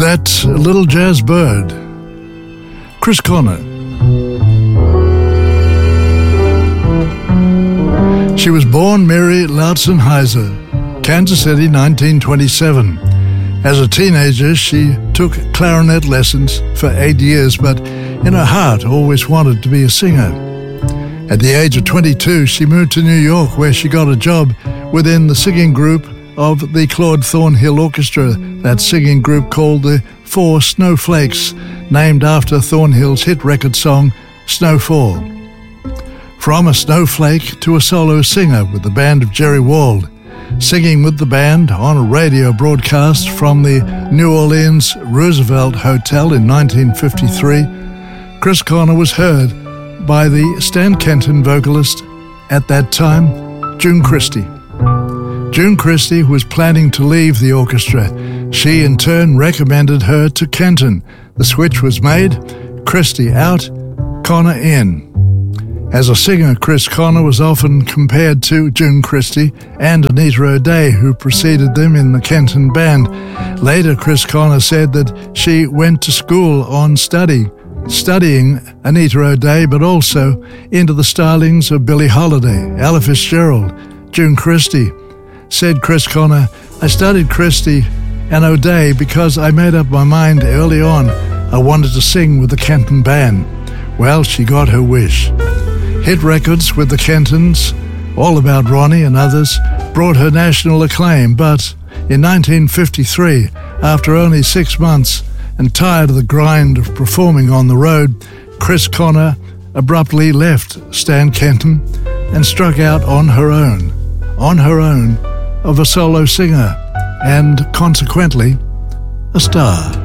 That Little Jazz Bird, Chris Connor. She was born Mary Lautzenheiser, Kansas City, 1927. As a teenager, she took clarinet lessons for 8 years, but in her heart always wanted to be a singer. At the age of 22, she moved to New York, where she got a job within the singing group of the Claude Thornhill Orchestra, that singing group called the Four Snowflakes, named after Thornhill's hit record song, Snowfall. From a snowflake to a solo singer with the band of Jerry Wald, singing with the band on a radio broadcast from the New Orleans Roosevelt Hotel in 1953, Chris Connor was heard by the Stan Kenton vocalist at that time, June Christy. June Christy was planning to leave the orchestra. She in turn recommended her to Kenton. The switch was made, Christy out, Connor in. As a singer, Chris Connor was often compared to June Christy and Anita O'Day, who preceded them in the Kenton band. Later, Chris Connor said that she went to school on studying Anita O'Day, but also into the stylings of Billie Holiday, Ella Fitzgerald, June Christy. Said Chris Connor, "I studied Christy and O'Day because I made up my mind early on I wanted to sing with the Kenton band." Well, she got her wish. Hit records with the Kentons, All About Ronnie and others, brought her national acclaim, but in 1953, after only 6 months and tired of the grind of performing on the road, Chris Connor abruptly left Stan Kenton and struck out on her own of a solo singer and consequently a star.